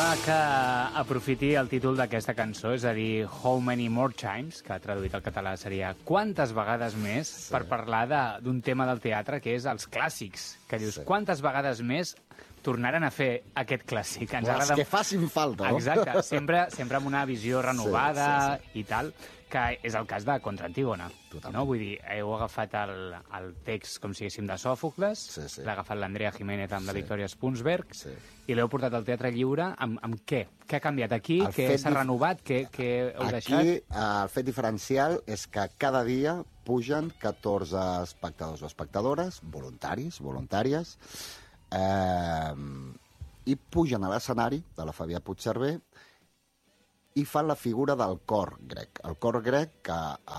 M'agrada que aprofiti el títol d'aquesta cançó, és a dir, How Many More Times, que traduït al català seria Quantes vegades més, per parlar d'un tema del teatre que és els clàssics, que dius, quantes vegades més tornaran a fer aquest clàssic. Les que facin falta, no? Exacte, sempre amb una visió renovada i tal, que és el cas de Contra Antígona. No? Vull dir, heu agafat el text, com si diguéssim, de Sòfocles, l'ha agafat l'Andrea Jiménez amb la Victòria Spunsberg, i l'heu portat al teatre lliure amb què? Què ha canviat aquí? Què s'ha renovat? Què heu deixat? Aquí el fet diferencial és que cada dia pugen 14 espectadors o espectadores, voluntaris, voluntàries, i pugen a l'escenari de la Fabià Puigcerver i fan la figura del cor grec. El cor grec, que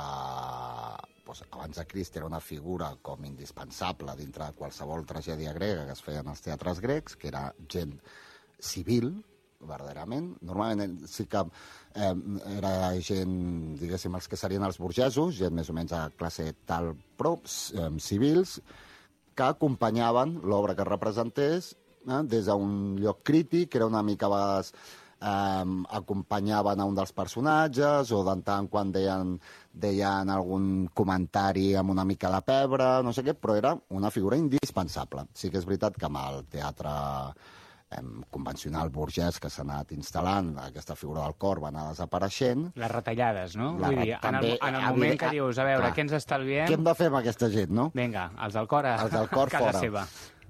abans de Crist era una figura com indispensable dintre de qualsevol tragèdia grega que es feia en els teatres grecs, que era gent civil, verdaderament. Normalment sí que era gent, diguéssim, els que serien els burgesos, gent més o menys a classe tal, però civils, que acompanyaven l'obra que representés des d'un lloc crític, que era una mica a vegades acompanyaven a un dels personatges o de tant en quan deien algun comentari amb una mica de pebre, no sé què, però era una figura indispensable. Sí que és veritat que amb el teatre convencional burgès que s'ha anat instal·lant, aquesta figura del cor va anar desapareixent. Les retallades, no? Vull dir, en el moment que dius, a veure, què ens estalviem... Què hem de fer amb aquesta gent, no? Vinga, els del cor a casa seva.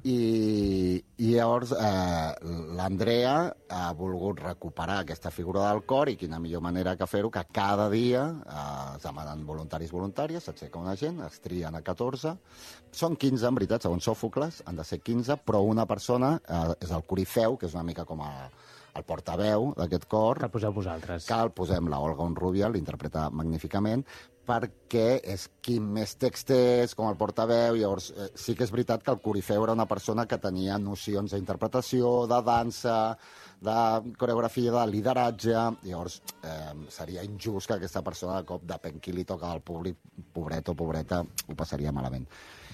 I llavors l'Andrea ha volgut recuperar aquesta figura del cor, i quina millor manera que fer-ho que cada dia es demanen voluntaris voluntàries, s'aixeca una gent, es trien a 14, són 15 en veritat, segons Sòfocles, han de ser 15, però una persona és el corifeu, que és una mica com el portaveu d'aquest cor. Que el poseu vosaltres. Que el posem, la Olga Onrubia, l'interpreta magníficament, perquè és qui més text és, com el portaveu, llavors sí que és veritat que el corifeu era una persona que tenia nocions d'interpretació, de dansa, de coreografia, de lideratge, llavors seria injust que aquesta persona de cop depèn qui li toca al públic, pobret o pobreta, ho passaria malament.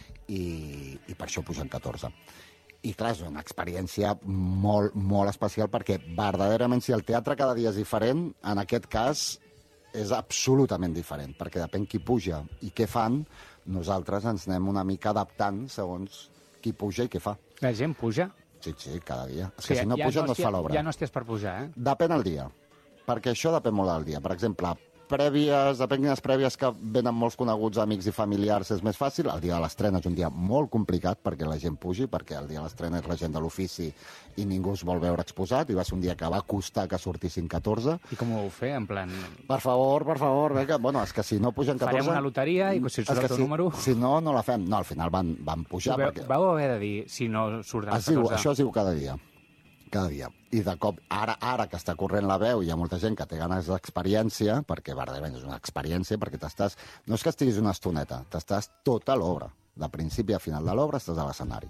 I per això pugen 14. I clar, és una experiència molt, molt especial, perquè verdaderament si el teatre cada dia és diferent, en aquest cas és absolutament diferent, perquè depèn qui puja i què fan, nosaltres ens anem una mica adaptant segons qui puja i què fa. La gent puja? Sí, cada dia. És que si no puja no es fa l'obra. Ja no estàs per pujar, eh? Depèn el dia, perquè això depèn molt del dia. Per exemple, depèn quines prèvies que venen molts coneguts amics i familiars és més fàcil. El dia de l'estrena és un dia molt complicat perquè la gent pugi, perquè el dia de l'estrena és la gent de l'ofici i ningú es vol veure exposat, i va ser un dia que va costar que sortissin 14. I com ho vau fer, en plan... Per favor, vinga. Bueno, és que si no pugen 14... Farem una loteria i si surt el teu número... Si no, no la fem. No, al final van pujar. Vau haver de dir si no surten els 14. Això es diu cada dia. Cada dia. I de cop, ara que està corrent la veu, hi ha molta gent que té ganes d'experiència, perquè verdaderament és una experiència, perquè t'estàs... No és que estiguis una estoneta, t'estàs tota l'obra. De principi a final de l'obra estàs a l'escenari.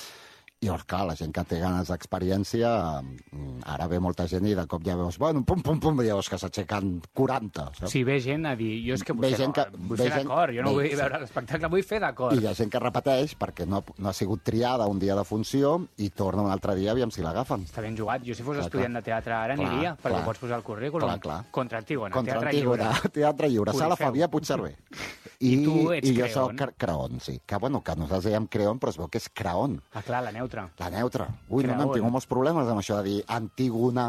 I llavors, clar, la gent que té ganes d'experiència, ara ve molta gent i de cop ja veus, bueno, pum, i llavors que s'aixequen 40. Saps? Sí, ve gent a dir, jo és que vull fer d'acord, jo no vull veure l'espectacle, vull fer d'acord. I hi ha gent que repeteix perquè no ha sigut triada un dia de funció i torna un altre dia, aviam si l'agafen. Està ben jugat. Jo si fos estudiant de teatre ara aniria, perquè pots posar el currículum. Contra Antígona, teatre lliure. Sala Fabià Puigcerver. I tu ets Creon. I jo soc Creon, sí. Que nosaltres dèiem Creon, però es veu que és Creon. Ah, clar, la neutra. La neutra. Ui, no hem tingut molts problemes amb això de dir Antígona,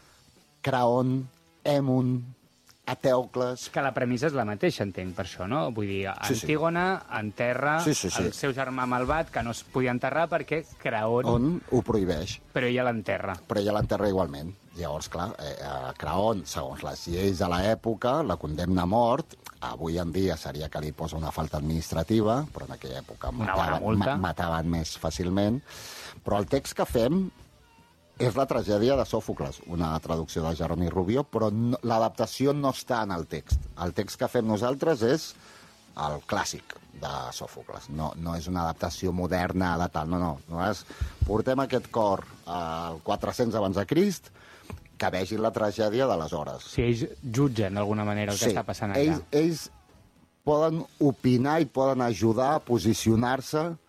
Creon, Èmon, Atèocles... Que la premissa és la mateixa, entenc, per això, no? Vull dir, Antígona enterra el seu germà malvat, que no es podia enterrar perquè Creon... ho prohibeix. Però ella l'enterra. Però ella l'enterra igualment. Llavors, clar, Creon, segons les lleis de l'època, la condemna a mort. Avui en dia seria que li posa una falta administrativa, però en aquella època mataven més fàcilment. Però el text que fem és la tragèdia de Sòfocles, una traducció de Jeroni Rubió, però l'adaptació no està en el text. El text que fem nosaltres és el clàssic de Sòfocles. No és una adaptació moderna de tal, no. Nosaltres portem aquest cor al 400 abans de Crist, que vegin la tragèdia d'aleshores. Si ells jutgen d'alguna manera el que està passant allà. Ells poden opinar i poden ajudar a posicionar-se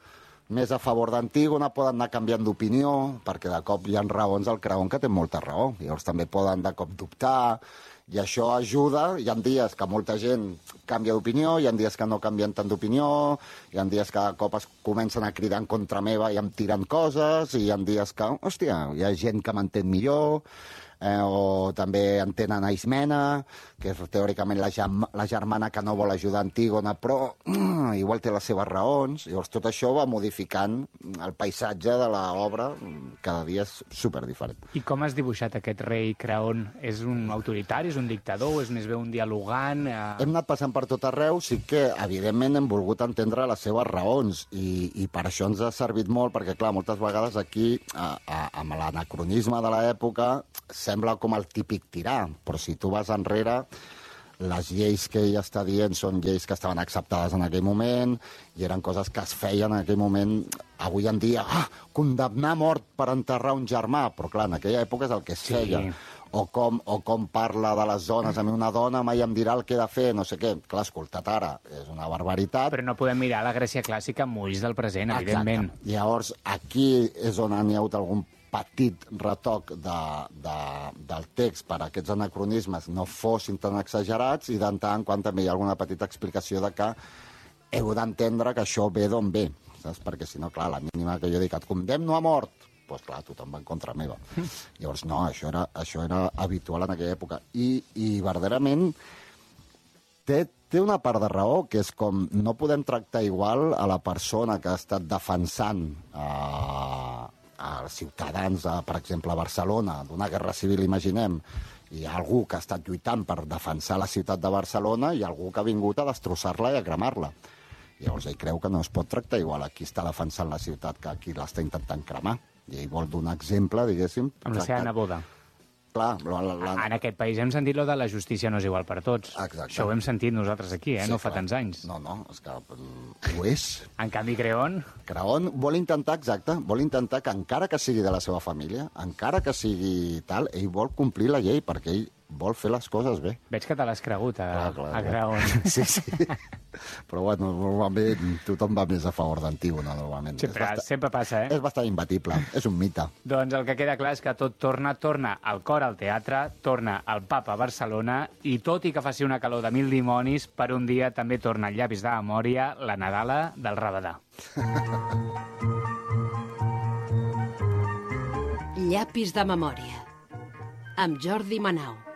més a favor d'Antígona, poden anar canviant d'opinió, perquè de cop hi ha raons al Creont que té molta raó. Llavors també poden de cop dubtar, i això ajuda. Hi ha dies que molta gent canvia d'opinió, hi ha dies que no canvien tant d'opinió, hi ha dies que de cop es comencen a cridar en contra meva i em tiren coses, i hi ha dies que, hòstia, hi ha gent que m'entén millor, o també entenen a Ismena, que és teòricament la germana que no vol ajudar Antígona, però igual té les seves raons. Llavors tot això va modificant el paisatge de l'obra, cada dia és superdiferent. I com has dibuixat aquest rei Creont? És un autoritari, és un dictador, és més bé un dialogant? Hem anat passant per tot arreu, sí que evidentment hem volgut entendre les seves raons, i per això ens ha servit molt, perquè clar, moltes vegades aquí, amb l'anacronisme de l'època, sembla com el típic tirà, però si tu vas enrere, les lleis que ell està dient són lleis que estaven acceptades en aquell moment i eren coses que es feien en aquell moment. Avui en dia, condemnar a mort per enterrar un germà, però clar, en aquella època és el que es feia. O com parla de les dones. A mi una dona mai em dirà el que he de fer, no sé què. Clar, escolta't ara, és una barbaritat. Però no podem mirar la Grècia clàssica amb ulls del present, evidentment. Exacte. Llavors, aquí és on n'hi ha hagut algun petit retoc del text per a aquests anacronismes no fossin tan exagerats, i de tant en quant també hi ha alguna petita explicació de que heu d'entendre que això ve d'on ve, saps? Perquè si no, clar, la mínima que jo dic et condemno a mort, doncs clar, tothom va en contra meva. Llavors, no, això era habitual en aquella època. I verdaderament té una part de raó, que és com no podem tractar igual a la persona que ha estat defensant als ciutadans, per exemple, a Barcelona, d'una guerra civil, imaginem. Hi ha algú que ha estat lluitant per defensar la ciutat de Barcelona i algú que ha vingut a destrossar-la i a cremar-la. Llavors ell creu que no es pot tractar igual a qui està defensant la ciutat que a qui l'està intentant cremar. I ell vol donar exemple, diguéssim. Amb la seva neboda. Clar, en aquest país hem sentit lo de la justícia no és igual per tots. Exacte. Això ho hem sentit nosaltres aquí, Sí, no fa clar. tants anys. No, és que ho és. En canvi, Creont... Creont vol intentar que encara que sigui de la seva família, encara que sigui tal, ell vol complir la llei, perquè ell vol fer les coses bé. Veig que te l'has cregut, a Creont. Sí. Però bueno, normalment tothom va més a favor d'Antígona, normalment. Sempre passa, És bastant imbatible, és un mite. Doncs el que queda clar és que tot torna el cor al teatre, torna el papa a Barcelona, i tot i que faci una calor de 1000 dimonis, per un dia també torna al Llapis de Memòria la Nadala del Rabadà. Llapis de Memòria, amb Jordi Manau.